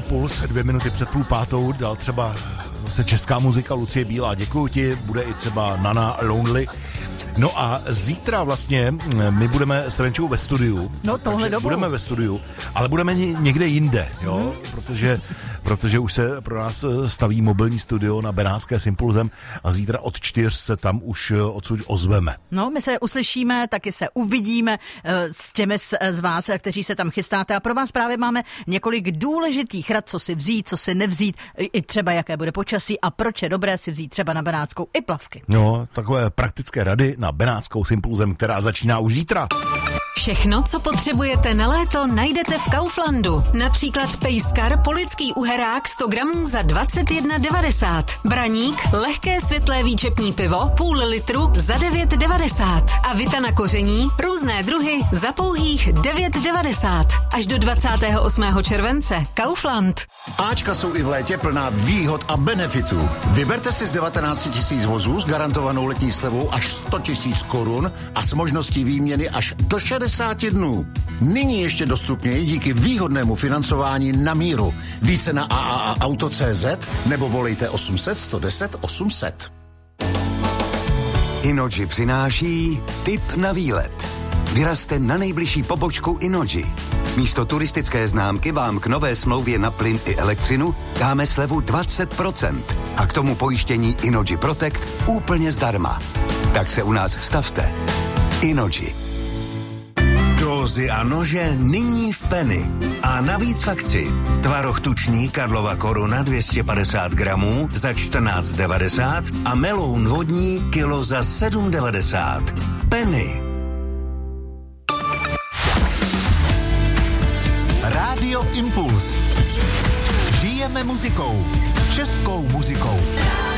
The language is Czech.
Impuls, 2 minuty před 4:30, dal třeba zase česká muzika Lucie Bílá, děkuju ti, bude i třeba Nana Lonely. No a zítra vlastně my budeme s Renčou ve studiu. No tohle dobu. Budeme ve studiu, ale budeme někde jinde, jo, protože už se pro nás staví mobilní studio na Benátské s Impulzem a zítra od 4 se tam už odsud ozveme. No, my se uslyšíme, taky se uvidíme s těmi z vás, kteří se tam chystáte a pro vás právě máme několik důležitých rad, co si vzít, co si nevzít, i třeba jaké bude počasí a proč je dobré si vzít třeba na Benátskou i plavky. No, takové praktické rady na Benátskou s Impulzem, která začíná už zítra. Všechno, co potřebujete na léto, najdete v Kauflandu. Například pejskar polický uherák 100 gramů za 21,90. Braník, lehké světlé výčepní pivo, půl litru za 9,90. A vita na koření, různé druhy za pouhých 9,90. Až do 28. července. Kaufland. Ačka jsou i v létě plná výhod a benefitů. Vyberte si z 19 000 vozů s garantovanou letní slevou až 100 000 korun a s možností výměny až do 60 dnů. Nyní ještě dostupněji díky výhodnému financování na míru. Více na AAAauto.cz nebo volejte 800 110 800. Innogy přináší tip na výlet. Vyrazte na nejbližší pobočku Innogy. Místo turistické známky vám k nové smlouvě na plyn i elektřinu dáme slevu 20% a k tomu pojištění Innogy Protect úplně zdarma. Tak se u nás stavte. Innogy. Dózy a nože nyní v Penny. A navíc v akci. Tvaroh tučný Karlova Koruna 250 gramů za 14,90 a meloun vodní kilo za 7,90. Penny. Rádio Impuls. Žijeme muzikou. Českou muzikou.